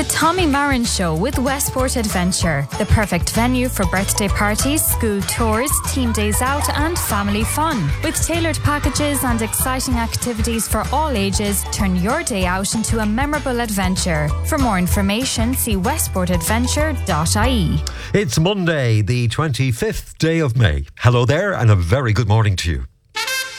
Tommy Marin Show with Westport Adventure, the perfect venue for birthday parties, school tours, team days out and family fun. With tailored packages and exciting activities for all ages, turn your day out into a memorable adventure. For more information, see westportadventure.ie. It's Monday, the 25th day of May. Hello there and a very good morning to you.